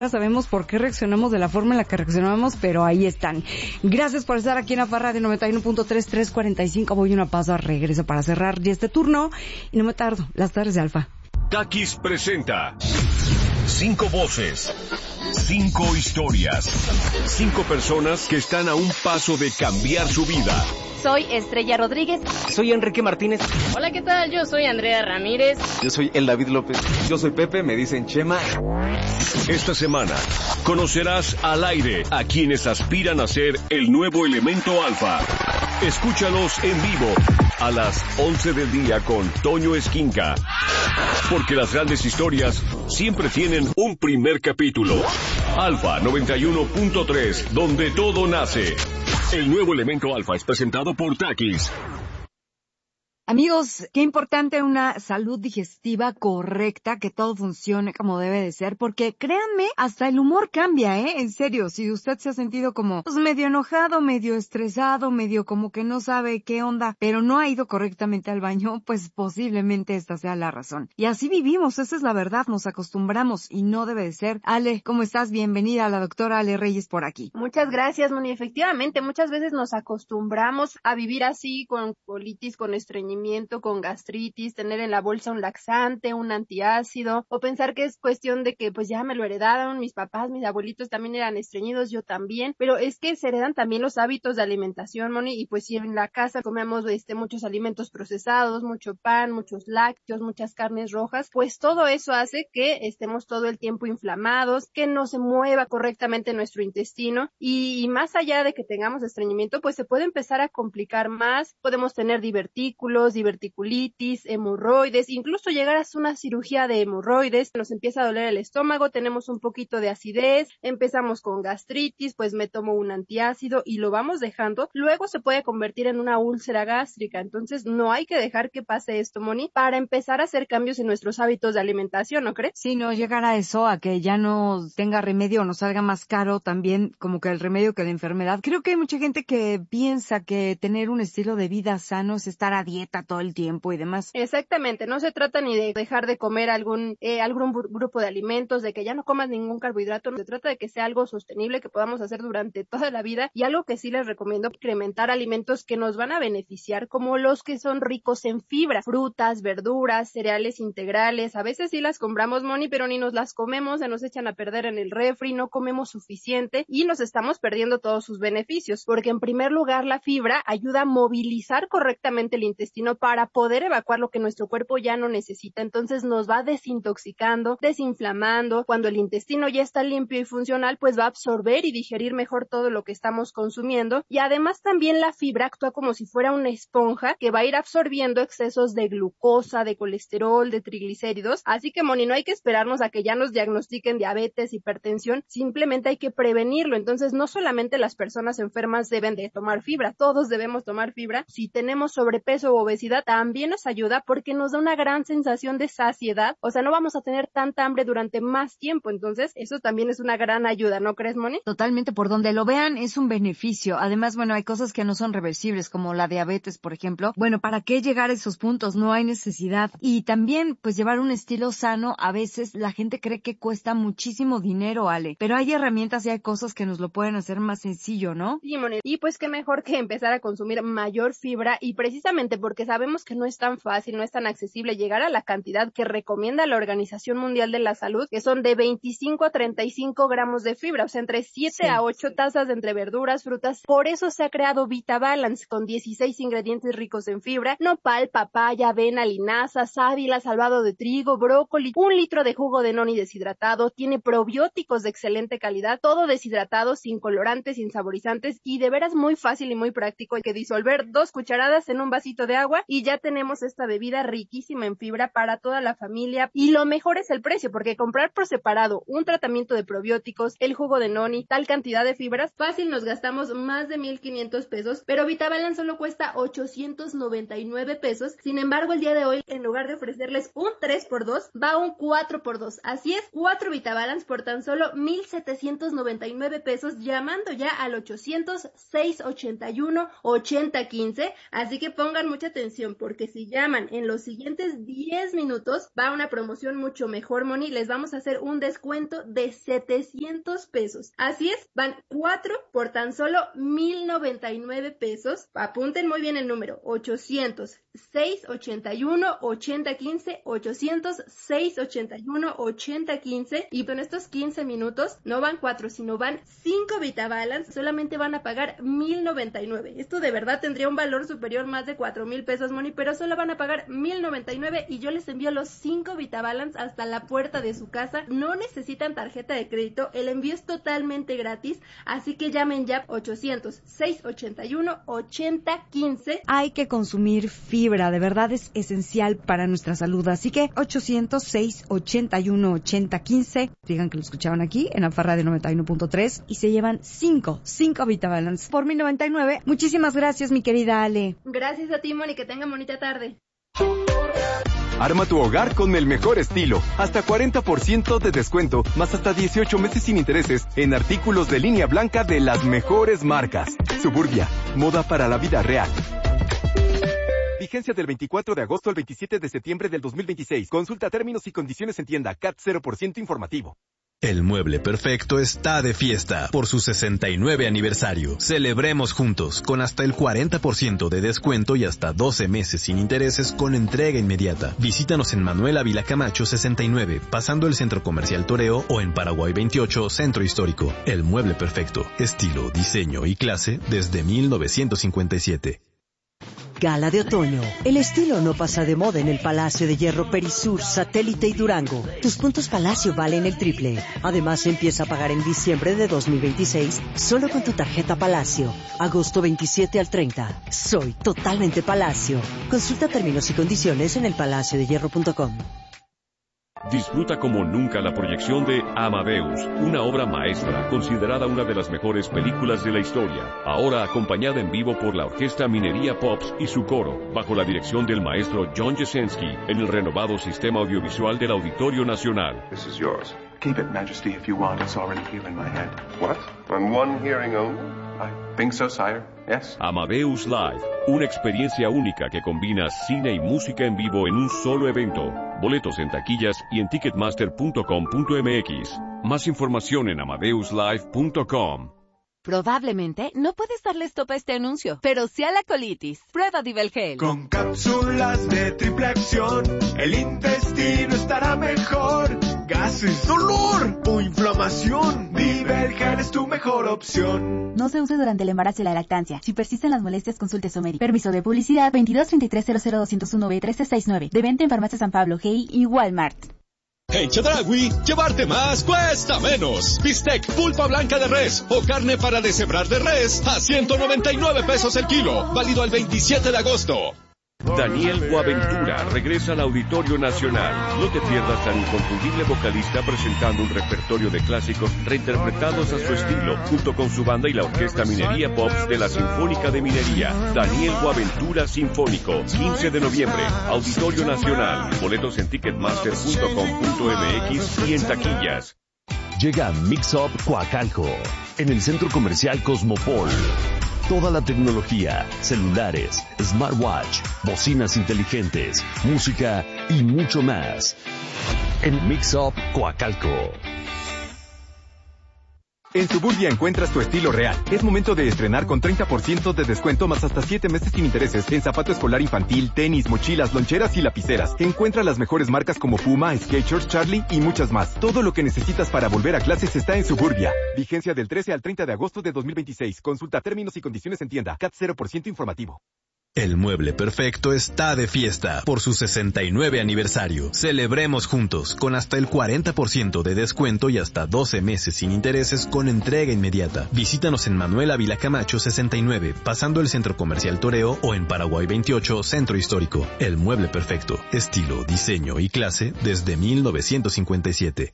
Sabemos por qué reaccionamos de la forma en la que reaccionamos, pero ahí están. Gracias por estar aquí en AFA Radio 91.3, 3:45. Voy una pausa, regreso para cerrar ya este turno y no me tardo. Las tardes de Alfa. Takis presenta 5 voces, 5 historias, 5 personas que están a un paso de cambiar su vida. Soy Estrella Rodríguez. Soy Enrique Martínez. Hola, ¿qué tal? Yo soy Andrea Ramírez. Yo soy el David López. Yo soy Pepe, me dicen Chema. Esta semana conocerás al aire a quienes aspiran a ser el nuevo elemento alfa. Escúchalos en vivo a las 11 del día con Toño Esquinca. Porque las grandes historias siempre tienen un primer capítulo. Alfa 91.3, donde todo nace. El nuevo elemento alfa es presentado por Takis. Amigos, qué importante una salud digestiva correcta, que todo funcione como debe de ser, porque créanme, hasta el humor cambia, en serio, si usted se ha sentido como pues, medio enojado, medio estresado, medio como que no sabe qué onda, pero no ha ido correctamente al baño, pues posiblemente esta sea la razón. Y así vivimos, esa es la verdad, nos acostumbramos y no debe de ser. Ale, ¿cómo estás? Bienvenida a la doctora Ale Reyes por aquí. Muchas gracias, Moni. Efectivamente, muchas veces nos acostumbramos a vivir así, con colitis, con estreñimiento, con gastritis, tener en la bolsa un laxante, un antiácido, o pensar que es cuestión de que pues ya me lo heredaron, mis papás, mis abuelitos también eran estreñidos, yo también, pero es que se heredan también los hábitos de alimentación, Moni, y pues si en la casa comemos muchos alimentos procesados, mucho pan, muchos lácteos, muchas carnes rojas, pues todo eso hace que estemos todo el tiempo inflamados, que no se mueva correctamente nuestro intestino, y más allá de que tengamos estreñimiento, pues se puede empezar a complicar más, podemos tener divertículos, diverticulitis, hemorroides, incluso llegar a una cirugía de hemorroides, nos empieza a doler el estómago, tenemos un poquito de acidez, empezamos con gastritis, pues me tomo un antiácido y lo vamos dejando, luego se puede convertir en una úlcera gástrica, entonces no hay que dejar que pase esto, Moni, para empezar a hacer cambios en nuestros hábitos de alimentación, ¿no crees? Sí, no llegar a eso, a que ya no tenga remedio o nos salga más caro también como que el remedio que la enfermedad. Creo que hay mucha gente que piensa que tener un estilo de vida sano es estar a dieta todo el tiempo y demás. Exactamente, no se trata ni de dejar de comer algún grupo de alimentos, de que ya no comas ningún carbohidrato, no se trata de que sea algo sostenible que podamos hacer durante toda la vida, y algo que sí les recomiendo, incrementar alimentos que nos van a beneficiar, como los que son ricos en fibra, frutas, verduras, cereales integrales, a veces sí las compramos, Moni, pero ni nos las comemos, se nos echan a perder en el refri, no comemos suficiente y nos estamos perdiendo todos sus beneficios, porque en primer lugar la fibra ayuda a movilizar correctamente el intestino para poder evacuar lo que nuestro cuerpo ya no necesita, entonces nos va desintoxicando, desinflamando. Cuando el intestino ya está limpio y funcional, pues va a absorber y digerir mejor todo lo que estamos consumiendo, y además también la fibra actúa como si fuera una esponja que va a ir absorbiendo excesos de glucosa, de colesterol, de triglicéridos, así que, Moni, no hay que esperarnos a que ya nos diagnostiquen diabetes, hipertensión, simplemente hay que prevenirlo. Entonces no solamente las personas enfermas deben de tomar fibra, todos debemos tomar fibra. Si tenemos sobrepeso o obesidad, también nos ayuda porque nos da una gran sensación de saciedad, o sea, no vamos a tener tanta hambre durante más tiempo, entonces eso también es una gran ayuda, ¿no crees, Moni? Totalmente, por donde lo vean es un beneficio. Además, bueno, hay cosas que no son reversibles, como la diabetes, por ejemplo. Bueno, ¿para qué llegar a esos puntos? No hay necesidad. Y también, pues, llevar un estilo sano, a veces la gente cree que cuesta muchísimo dinero, Ale, pero hay herramientas y hay cosas que nos lo pueden hacer más sencillo, ¿no? Sí, Moni, y pues qué mejor que empezar a consumir mayor fibra, y precisamente porque sabemos que no es tan fácil, no es tan accesible llegar a la cantidad que recomienda la Organización Mundial de la Salud, que son de 25 a 35 gramos de fibra, o sea, entre 7 a 8 tazas entre verduras, frutas. Por eso se ha creado VitaBalance, con 16 ingredientes ricos en fibra: nopal, papaya, avena, linaza, sábila, salvado de trigo, brócoli, 1 litro de jugo de noni deshidratado, tiene probióticos de excelente calidad, todo deshidratado, sin colorantes, sin saborizantes, y de veras muy fácil y muy práctico. Hay que disolver 2 cucharadas en un vasito de agua y ya tenemos esta bebida riquísima en fibra para toda la familia. Y lo mejor es el precio, porque comprar por separado un tratamiento de probióticos, el jugo de noni, tal cantidad de fibras, fácil nos gastamos más de 1,500 pesos, pero VitaBalance solo cuesta 899 pesos. Sin embargo, el día de hoy, en lugar de ofrecerles un 3x2, va un 4x2. Así es, 4 VitaBalance por tan solo 1,799 pesos, llamando ya al 800-681-8015. Así que pongan mucha atención atención, porque si llaman en los siguientes 10 minutos, va una promoción mucho mejor, Moni. Les vamos a hacer un descuento de 700 pesos. Así es, van 4 por tan solo 1,099 pesos. Apunten muy bien el número, 800-681-8015, 800-681-8015. Y con estos 15 minutos, no van 4, sino van 5 Vitabalance. Solamente van a pagar 1,099. Esto de verdad tendría un valor superior más de 4,000 pesos, Moni, pero solo van a pagar 1,099 y yo les envío los 5 Vitabalance hasta la puerta de su casa. No necesitan tarjeta de crédito, el envío es totalmente gratis, así que llamen ya 800-681-8015. Hay que consumir fibra, de verdad es esencial para nuestra salud, así que 800-681-8015. Digan que lo escuchaban aquí en Alfa Radio 91.3 y se llevan 5 Vitabalance por 1,099. Muchísimas gracias, mi querida Ale. Gracias a ti, Moni, que tengan bonita tarde. Arma tu hogar con el mejor estilo. Hasta 40% de descuento, más hasta 18 meses sin intereses en artículos de línea blanca de las mejores marcas. Suburbia, moda para la vida real. Vigencia del 24 de agosto al 27 de septiembre del 2026. Consulta términos y condiciones en tienda. CAT 0% informativo. El Mueble Perfecto está de fiesta por su 69 aniversario. Celebremos juntos con hasta el 40% de descuento y hasta 12 meses sin intereses con entrega inmediata. Visítanos en Manuel Ávila Camacho 69, pasando el Centro Comercial Toreo, o en Paraguay 28, Centro Histórico. El Mueble Perfecto, estilo, diseño y clase desde 1957. Gala de otoño. El estilo no pasa de moda en el Palacio de Hierro Perisur, Satélite y Durango. Tus puntos Palacio valen el triple. Además, empieza a pagar en diciembre de 2026 solo con tu tarjeta Palacio. Agosto 27 al 30. Soy totalmente Palacio. Consulta términos y condiciones en elpalaciodehierro.com. Disfruta como nunca la proyección de Amadeus, una obra maestra considerada una de las mejores películas de la historia, ahora acompañada en vivo por la Orquesta Minería Pops y su coro, bajo la dirección del maestro John Jasenski, en el renovado sistema audiovisual del Auditorio Nacional. This is yours. Keep it, Majesty, if you want. It's already here in my head. What? On one hearing only? I think so, sire. Yes. Amadeus Live, una experiencia única que combina cine y música en vivo en un solo evento. Boletos en taquillas y en ticketmaster.com.mx. Más información en amadeuslive.com. Probablemente no puedes darle stop a este anuncio, pero sí a la colitis. Prueba Divelgel. Con cápsulas de triple acción, el intestino estará mejor. Gases, dolor o inflamación, Divelgel es tu mejor opción. No se use durante el embarazo y la lactancia. Si persisten las molestias, consulte a su médico. Permiso de publicidad 2233000201B1369. De venta en Farmacia San Pablo, GI y Walmart. En Chedraui, llevarte más cuesta menos. Bistec, pulpa blanca de res o carne para deshebrar de res a 199 pesos el kilo. Válido el 27 de agosto. Daniel Boaventura regresa al Auditorio Nacional. No te pierdas al inconfundible vocalista presentando un repertorio de clásicos reinterpretados a su estilo, junto con su banda y la Orquesta Minería Pops de la Sinfónica de Minería. Daniel Boaventura Sinfónico, 15 de noviembre, Auditorio Nacional. Boletos en ticketmaster.com.mx y en taquillas. Llega Mix Up Coacalco, en el Centro Comercial Cosmopol. Toda la tecnología, celulares, smartwatch, bocinas inteligentes, música y mucho más. En Mix Up Coacalco. En Suburbia encuentras tu estilo real. Es momento de estrenar con 30% de descuento más hasta 7 meses sin intereses en zapato escolar infantil, tenis, mochilas, loncheras y lapiceras. Encuentra las mejores marcas como Puma, Skechers, Charlie y muchas más. Todo lo que necesitas para volver a clases está en Suburbia. Vigencia del 13 al 30 de agosto de 2026. Consulta términos y condiciones en tienda. CAT 0% informativo. El Mueble Perfecto está de fiesta por su 69 aniversario. Celebremos juntos con hasta el 40% de descuento y hasta 12 meses sin intereses con entrega inmediata. Visítanos en Manuel Ávila Camacho 69, pasando el Centro Comercial Toreo, o en Paraguay 28, Centro Histórico. El Mueble Perfecto, estilo, diseño y clase desde 1957.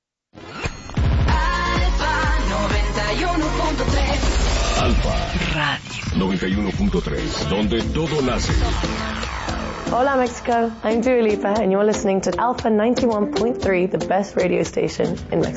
Alfa Radio 91.3, donde todo nace. Hola Mexico, I'm Dua Lipa and you're listening to Alpha 91.3, the best radio station in Mexico.